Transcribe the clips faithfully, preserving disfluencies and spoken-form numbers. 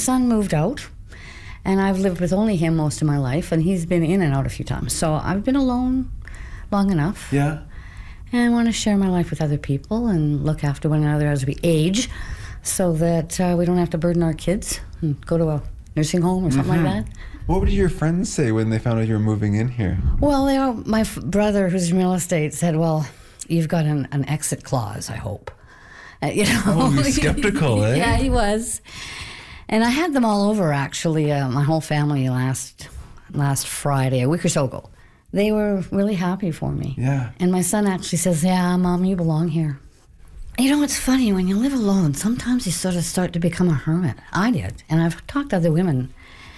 son moved out, and I've lived with only him most of my life, and he's been in and out a few times. So I've been alone long enough. Yeah. And I want to share my life with other people and look after one another as we age, so that uh, we don't have to burden our kids and go to a nursing home or something mm-hmm. like that. What did your friends say when they found out you were moving in here? Well, you know, my f- brother, who's in real estate, said, well, you've got an, an exit clause, I hope. Uh, you know? Oh, you're skeptical, eh? Yeah, he was. And I had them all over, actually, uh, my whole family last last Friday, a week or so ago. They were really happy for me. Yeah. And my son actually says, yeah, Mom, you belong here. You know, it's funny, when you live alone, sometimes you sort of start to become a hermit. I did. And I've talked to other women.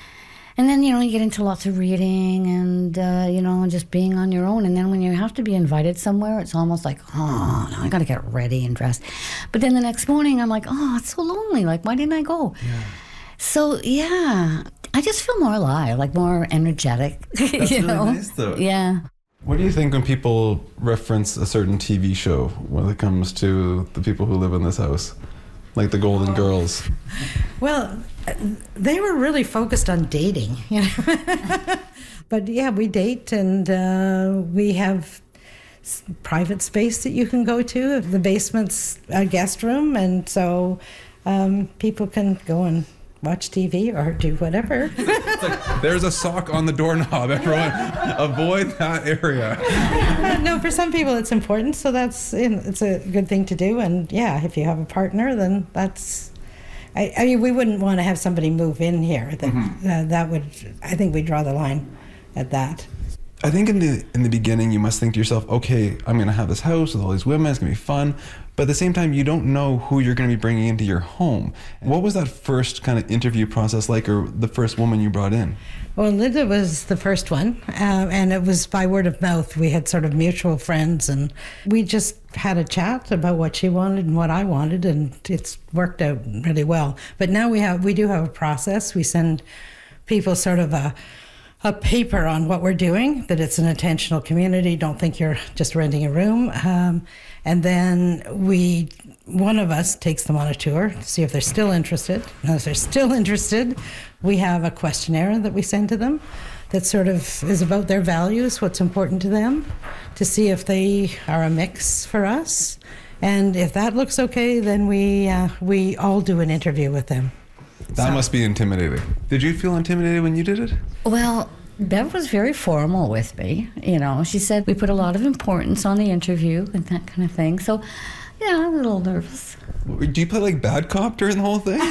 And then, you know, you get into lots of reading and, uh, you know, just being on your own. And then when you have to be invited somewhere, it's almost like, oh, now I got to get ready and dressed. But then the next morning, I'm like, oh, it's so lonely. Like, why didn't I go? Yeah. So, yeah, I just feel more alive, like more energetic. That's you really know? nice, though. Yeah. What do you think when people reference a certain T V show when it comes to the people who live in this house? Like the Golden oh. Girls? Well, they were really focused on dating, you know. But yeah, we date, and uh, we have s- private space that you can go to. The basement's a guest room, and so um, people can go and watch T V or do whatever. It's like, there's a sock on the doorknob, everyone. Avoid that area. No, for some people it's important, so that's it's a good thing to do. And yeah, if you have a partner, then that's. I, I mean, we wouldn't want to have somebody move in here. That mm-hmm. uh, that would. I think we draw the line at that. I think in the in the beginning you must think to yourself, okay, I'm going to have this house with all these women, it's going to be fun. But at the same time, you don't know who you're going to be bringing into your home. What was that first kind of interview process like, or the first woman you brought in? Well, Linda was the first one, uh, and it was by word of mouth. We had sort of mutual friends, and we just had a chat about what she wanted and what I wanted, and it's worked out really well. But now we have we do have a process. We send people sort of a a paper on what we're doing, that it's an intentional community. Don't think you're just renting a room. Um, and then we, one of us takes them on a tour to see if they're still interested. And if they're still interested, we have a questionnaire that we send to them that sort of is about their values, what's important to them, to see if they are a mix for us. And if that looks okay, then we uh, we all do an interview with them. That so. Must be intimidating. Did you feel intimidated when you did it? Well, Bev was very formal with me. You know, she said we put a lot of importance on the interview and that kind of thing. So, yeah, I'm a little nervous. Do you play like bad cop during the whole thing? Is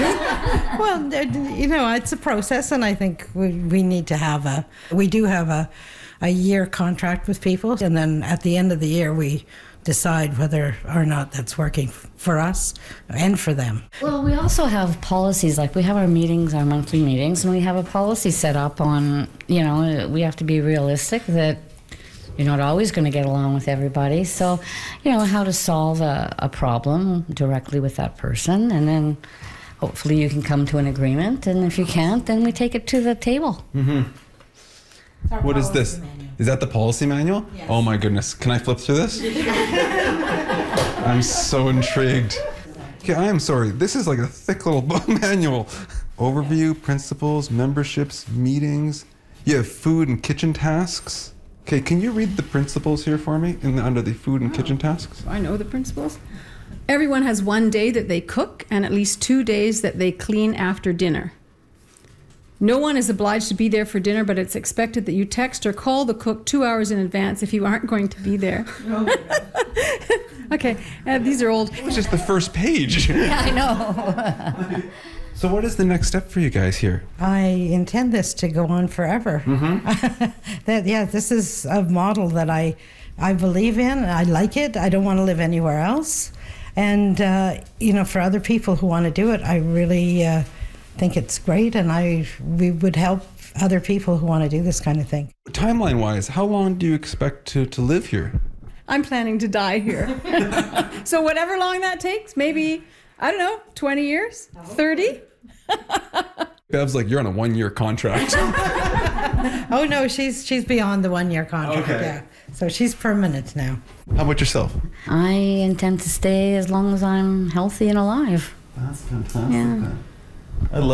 that what you do? Well, you know, it's a process, and I think we, we need to have a, we do have a, a year contract with people, and then at the end of the year we decide whether or not that's working for us and for them. Well, we also have policies, like we have our meetings, our monthly meetings, and we have a policy set up on, you know, we have to be realistic that you're not always going to get along with everybody. So, you know, how to solve a, a problem directly with that person, and then hopefully you can come to an agreement, and if you can't, then we take it to the table. Mm-hmm. What is this? Manual. Is that the policy manual? Yes. Oh my goodness. Can I flip through this? I'm so intrigued. Okay, I am sorry. This is like a thick little manual. Overview, principles, memberships, meetings. You have food and kitchen tasks. Okay, can you read the principles here for me in the, under the food and oh, kitchen tasks? I know the principles. Everyone has one day that they cook and at least two days that they clean after dinner. No one is obliged to be there for dinner, but it's expected that you text or call the cook two hours in advance if you aren't going to be there. Okay, uh, these are old. It's just the first page. Yeah, I know. So what is the next step for you guys here? I intend this to go on forever. Mm-hmm. that, yeah, this is a model that I, I believe in. I like it. I don't want to live anywhere else. And, uh, you know, for other people who want to do it, I really... Uh, think it's great, and I we would help other people who want to do this kind of thing. Timeline wise, how long do you expect to, to live here? I'm planning to die here. So whatever long that takes, maybe, I don't know, twenty years, thirty. Bev's like, you're on a one year contract. Oh no, she's she's beyond the one year contract. Okay. Yeah. So she's permanent now. How about yourself? I intend to stay as long as I'm healthy and alive. That's fantastic. Yeah. I love